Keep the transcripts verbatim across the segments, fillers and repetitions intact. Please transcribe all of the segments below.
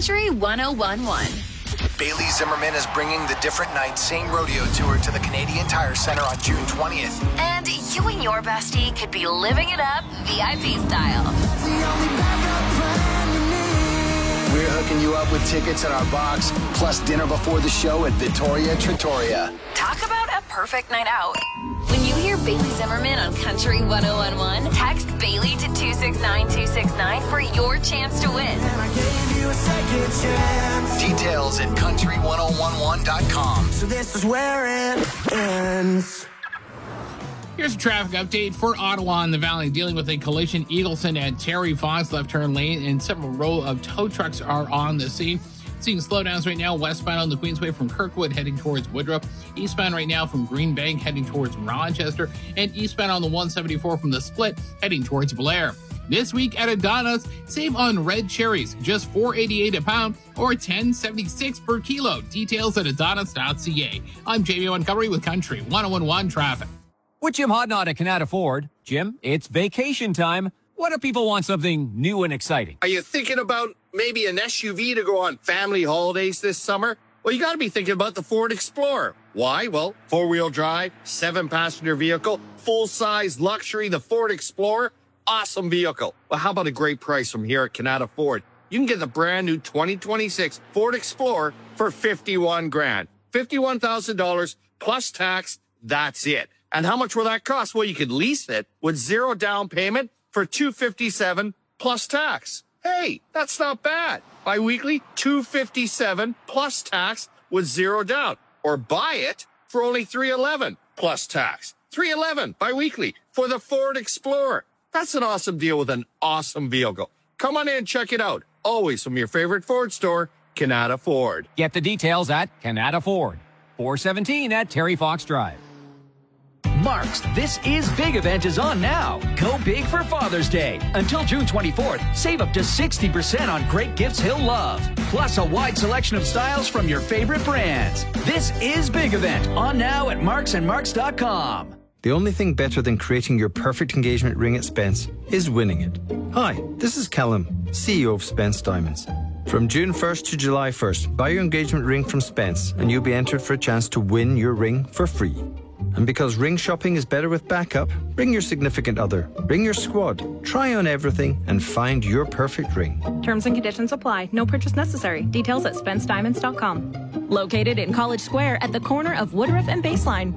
Country one oh one point one. Bailey Zimmerman is bringing the Different Nights Sing Rodeo Tour to the Canadian Tire Centre on June twentieth. And you and your bestie could be living it up V I P style. We're hooking you up with tickets in our box, plus dinner before the show at Vittoria Trattoria. Talk about a perfect night out. When you hear Bailey Zimmerman on Country one oh one point one, text Bailey to two six nine two six nine for your chance to win. And I gave you a second chance. Details at country one oh one one dot com. So this is where it ends. Here's a traffic update for Ottawa and the Valley. Dealing with a collision, Eagleson at Terry Fox left turn lane, and several row of tow trucks are on the scene. Seeing slowdowns right now westbound on the Queensway from Kirkwood heading towards Woodruff, eastbound right now from Green Bank heading towards Rochester, and eastbound on the one seventy-four from the Split heading towards Blair. This week at Adonis, save on red cherries, just four eighty-eight a pound or ten seventy-six per kilo. Details at adonis dot c a. I'm Jamie Montgomery with Country one oh one point one traffic. With Jim Hodnott at Canada Ford. Jim, it's vacation time. What do people want something new and exciting? Are you thinking about maybe an S U V to go on family holidays this summer? Well, you got to be thinking about the Ford Explorer. Why? Well, four-wheel drive, seven-passenger vehicle, full-size luxury, the Ford Explorer. Awesome vehicle. Well, how about a great price from here at Canada Ford? You can get the brand new twenty twenty-six Ford Explorer for fifty-one grand. fifty-one thousand dollars plus tax. That's it. And how much will that cost? Well, you could lease it with zero down payment for two hundred fifty-seven dollars plus tax. Hey, that's not bad. Bi-weekly, two hundred fifty-seven dollars plus tax with zero down. Or buy it for only three hundred eleven dollars plus tax. three hundred eleven dollars bi-weekly for the Ford Explorer. That's an awesome deal with an awesome vehicle. Come on in and check it out. Always from your favorite Ford store, Canada Ford. Get the details at Canada Ford. four seventeen at Terry Fox Drive. Mark's This Is Big event is on now. Go big for Father's Day. Until June twenty-fourth, save up to sixty percent on great gifts he'll love. Plus a wide selection of styles from your favorite brands. This Is Big event on now at marks and marks dot com. The only thing better than creating your perfect engagement ring at Spence is winning it. Hi, this is Callum, C E O of Spence Diamonds. From June first to July first, buy your engagement ring from Spence and you'll be entered for a chance to win your ring for free. And because ring shopping is better with backup, bring your significant other, bring your squad, try on everything and find your perfect ring. Terms and conditions apply. No purchase necessary. Details at spence diamonds dot com. Located in College Square at the corner of Woodruff and Baseline.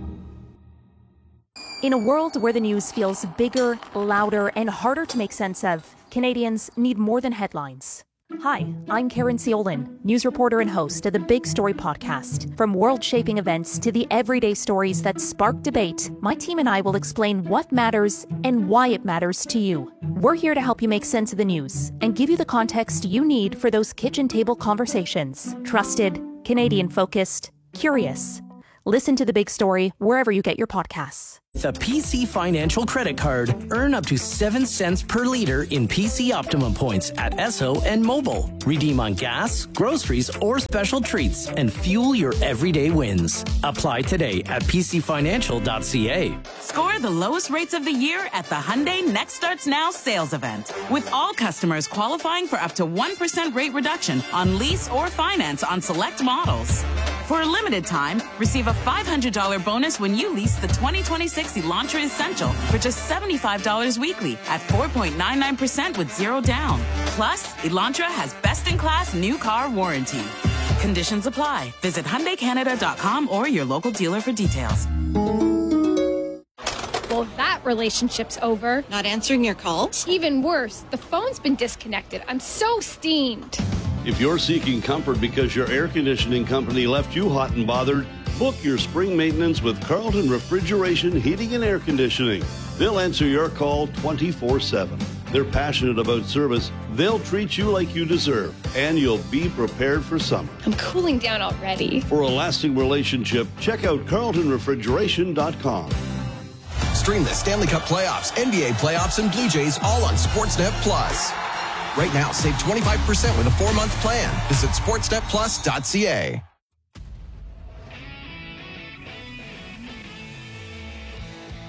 In a world where the news feels bigger, louder, and harder to make sense of, Canadians need more than headlines. Hi, I'm Karen Ciolin, news reporter and host of the Big Story podcast. From world-shaping events to the everyday stories that spark debate, my team and I will explain what matters and why it matters to you. We're here to help you make sense of the news and give you the context you need for those kitchen table conversations. Trusted, Canadian-focused, curious. Listen to The Big Story wherever you get your podcasts. With a P C Financial credit card, earn up to seven cents per liter in P C Optimum points at Esso and Mobile. Redeem on gas, groceries, or special treats and fuel your everyday wins. Apply today at p c financial dot c a. Score the lowest rates of the year at the Hyundai Next Starts Now sales event. With all customers qualifying for up to one percent rate reduction on lease or finance on select models. For a limited time, receive a five hundred dollars bonus when you lease the twenty twenty-six Elantra Essential for just seventy-five dollars weekly at four point nine nine percent with zero down. Plus, Elantra has best-in-class new car warranty. Conditions apply. Visit Hyundai Canada dot com or your local dealer for details. Well, that relationship's over. Not answering your calls? Even worse, the phone's been disconnected. I'm so steamed. If you're seeking comfort because your air conditioning company left you hot and bothered, book your spring maintenance with Carlton Refrigeration, Heating and Air Conditioning. They'll answer your call twenty-four seven. They're passionate about service. They'll treat you like you deserve, and you'll be prepared for summer. I'm cooling down already. For a lasting relationship, check out carlton refrigeration dot com. Stream the Stanley Cup playoffs, N B A playoffs, and Blue Jays all on Sportsnet Plus. Right now, save twenty-five percent with a four-month plan. Visit sportsnet plus dot c a.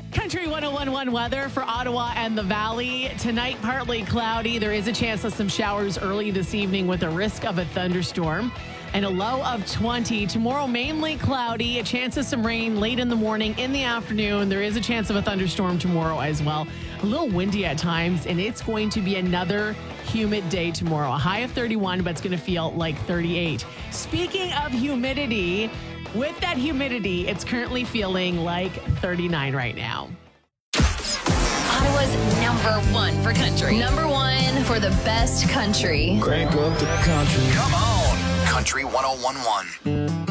Country one oh one one weather for Ottawa and the Valley. Tonight, partly cloudy. There is a chance of some showers early this evening with a risk of a thunderstorm. And a low of twenty. Tomorrow, mainly cloudy. A chance of some rain late in the morning, in the afternoon. There is a chance of a thunderstorm tomorrow as well. A little windy at times, and it's going to be another humid day tomorrow. A high of thirty-one, but it's going to feel like thirty-eight. Speaking of humidity, with that humidity, it's currently feeling like thirty-nine right now. Ottawa's number one for country. Number one for the best country. Crank up the country. Come on, Country one oh one one.